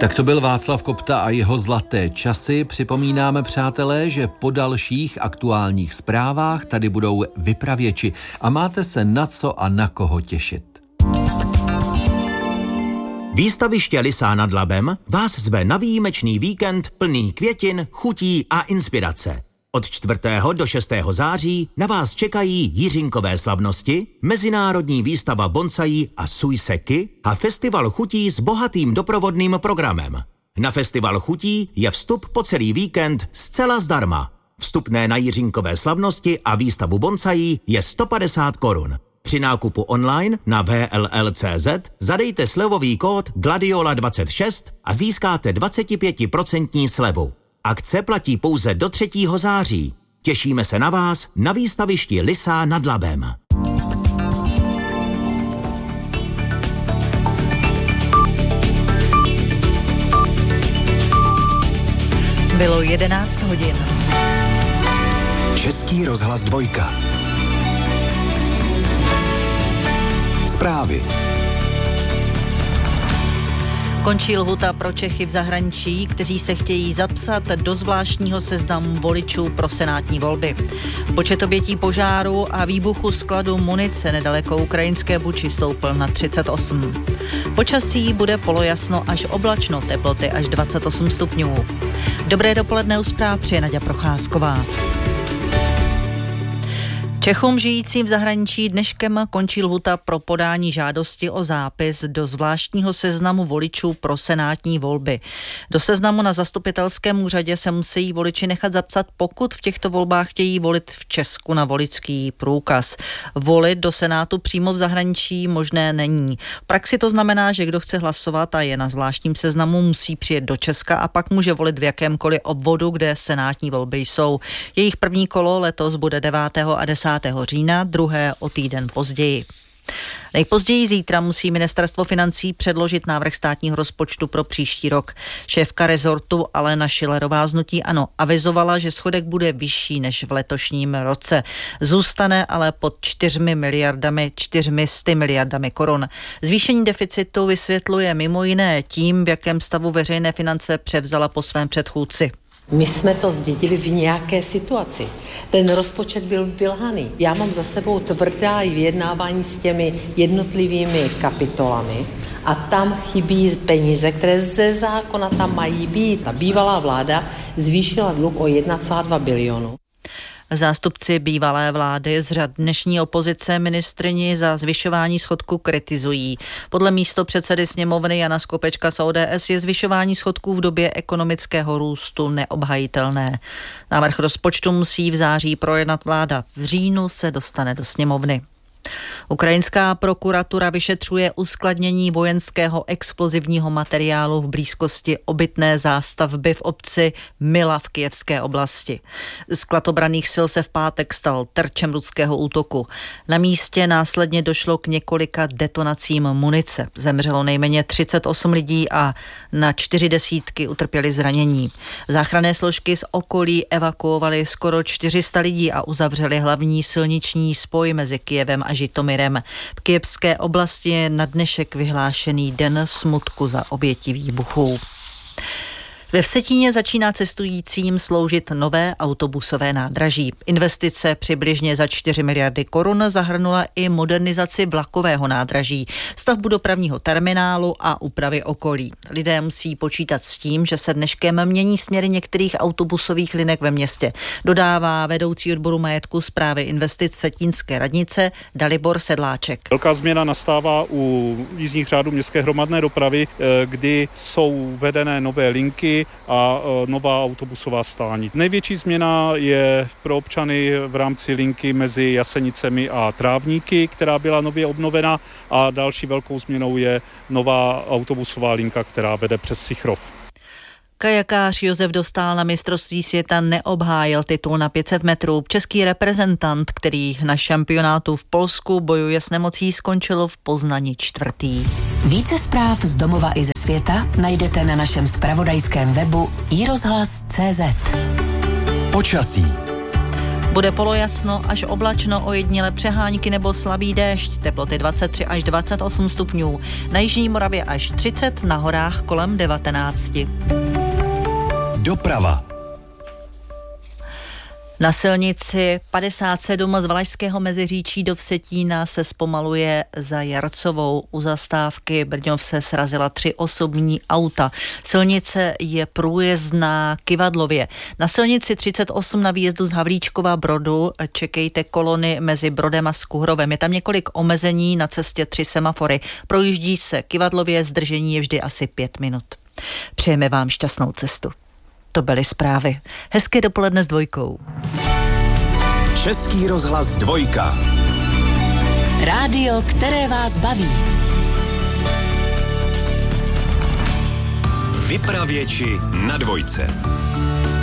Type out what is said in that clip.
Tak to byl Václav Kopta a jeho zlaté časy. Připomínáme, přátelé, že po dalších aktuálních zprávách tady budou vypravěči a máte se na co a na koho těšit. Výstaviště Lysá nad Labem vás zve na výjimečný víkend plný květin, chutí a inspirace. Od 4. do 6. září na vás čekají Jiřinkové slavnosti, mezinárodní výstava bonsaí a sujseky a festival chutí s bohatým doprovodným programem. Na festival chutí je vstup po celý víkend zcela zdarma. Vstupné na Jiřinkové slavnosti a výstavu bonsaí je 150 korun. Při nákupu online na vll.cz zadejte slevový kód GLADIOLA26 a získáte 25% slevu. Akce platí pouze do 3. září. Těšíme se na vás na výstavišti Lysá nad Labem. Bylo 11 hodin. Český rozhlas 2. Zprávy. Končí lhůta pro Čechy v zahraničí, kteří se chtějí zapsat do zvláštního seznamu voličů pro senátní volby. Počet obětí požáru a výbuchu skladu munice nedaleko ukrajinské Buči stoupl na 38. Počasí bude polojasno až oblačno, teploty až 28 stupňů. Dobré dopoledne u zpráv přeje Naďa Procházková. Čechům žijícím v zahraničí dneškem končí lhůta pro podání žádosti o zápis do zvláštního seznamu voličů pro senátní volby. Do seznamu na zastupitelském úřadě se musí voliči nechat zapsat, pokud v těchto volbách chtějí volit v Česku na voličský průkaz. Volit do senátu přímo v zahraničí možné není. V praxi to znamená, že kdo chce hlasovat a je na zvláštním seznamu, musí přijet do Česka a pak může volit v jakémkoliv obvodu, kde senátní volby jsou. Jejich první kolo letos bude 9. a 10. října, druhé o týden později. Nejpozději zítra musí ministerstvo financí předložit návrh státního rozpočtu pro příští rok. Šéfka rezortu Alena Schillerová z hnutí ANO avizovala, že schodek bude vyšší než v letošním roce. Zůstane ale pod 400 miliardami korun. Zvýšení deficitu vysvětluje mimo jiné tím, v jakém stavu veřejné finance převzala po svém předchůdci. My jsme to zdědili v nějaké situaci. Ten rozpočet byl vylhaný. Já mám za sebou tvrdá vyjednávání s těmi jednotlivými kapitolami a tam chybí peníze, které ze zákona tam mají být. Ta bývalá vláda zvýšila dluh o 1,2 bilionu. Zástupci bývalé vlády z řad dnešní opozice ministryni za zvyšování schodku kritizují. Podle místopředsedy sněmovny Jana Skopečka z ODS je zvyšování schodků v době ekonomického růstu neobhajitelné. Návrh rozpočtu musí v září projednat vláda. V říjnu se dostane do sněmovny. Ukrajinská prokuratura vyšetřuje uskladnění vojenského explozivního materiálu v blízkosti obytné zástavby v obci Mila v Kyjevské oblasti. Sklad obranných sil se v pátek stal terčem ruského útoku. Na místě následně došlo k několika detonacím munice. Zemřelo nejméně 38 lidí a na 40 utrpěli zranění. Záchranné složky z okolí evakuovaly skoro 400 lidí a uzavřeli hlavní silniční spoj mezi Kyjevem a Žitomirem. V Kyjevské oblasti je na dnešek vyhlášený den smutku za oběti výbuchů. Ve Vsetíně začíná cestujícím sloužit nové autobusové nádraží. Investice přibližně za 4 miliardy korun zahrnula i modernizaci vlakového nádraží, stavbu dopravního terminálu a úpravy okolí. Lidé musí počítat s tím, že se dneškem mění směry některých autobusových linek ve městě. Dodává vedoucí odboru majetku správy investic Vsetínské radnice Dalibor Sedláček. Velká změna nastává u jízdních řádů městské hromadné dopravy, kdy jsou vedené nové linky a nová autobusová stání. Největší změna je pro občany v rámci linky mezi Jasenicemi a Trávníky, která byla nově obnovena, a další velkou změnou je nová autobusová linka, která vede přes Sichrov. Kajakář Josef Dostál na mistrovství světa neobhájil titul na 500 metrů. Český reprezentant, který na šampionátu v Polsku bojuje s nemocí, skončil v Poznani 4. Více zpráv z domova i ze světa najdete na našem zpravodajském webu iRozhlas.cz. Počasí. Bude polojasno až oblačno, ojediněle přehánky nebo slabý déšť, teploty 23 až 28 stupňů. Na jižní Moravě až 30, na horách kolem 19. Doprava. Na silnici 57 z Valašského Meziříčí do Vsetína se zpomaluje za Jarcovou. U zastávky Brňov se srazila 3 osobní auta. Silnice je průjezdná Kyvadlově. Na silnici 38 na výjezdu z Havlíčkova Brodu čekejte kolony mezi Brodem a Skuhrovem. Je tam několik omezení, na cestě 3 semafory. Projíždí se Kyvadlově, zdržení je vždy asi 5 minut. Přejeme vám šťastnou cestu. To byly zprávy. Hezké dopoledne s Dvojkou. Český rozhlas Dvojka. Rádio, které vás baví. Vypravěči na dvojce.